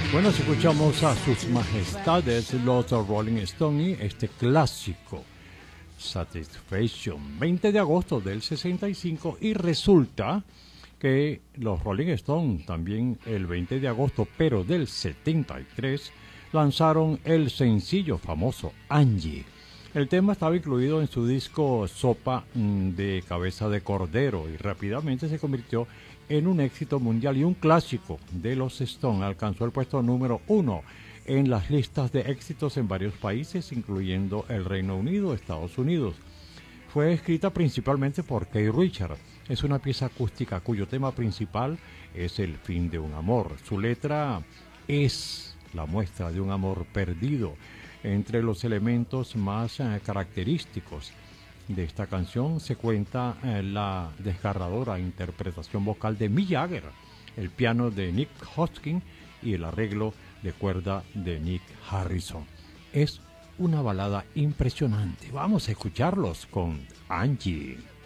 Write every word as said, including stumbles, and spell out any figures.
Bueno, si escuchamos a sus majestades los Rolling Stones, este clásico Satisfaction, veinte de agosto del sesenta y cinco, y resulta que los Rolling Stones también el veinte de agosto, pero del setenta y tres, lanzaron el sencillo famoso Angie. El tema estaba incluido en su disco Sopa de Cabeza de Cordero y rápidamente se convirtió en un éxito mundial y un clásico de los Stones. Alcanzó el puesto número uno en las listas de éxitos en varios países, incluyendo el Reino Unido, Estados Unidos. Fue escrita principalmente por Keith Richards. Es una pieza acústica cuyo tema principal es el fin de un amor. Su letra es la muestra de un amor perdido. Entre los elementos más eh, característicos de esta canción se cuenta eh, la desgarradora interpretación vocal de Mick Jagger, el piano de Nick Hotchkiss y el arreglo de cuerda de Nick Harrison. Es una balada impresionante. Vamos a escucharlos con Angie.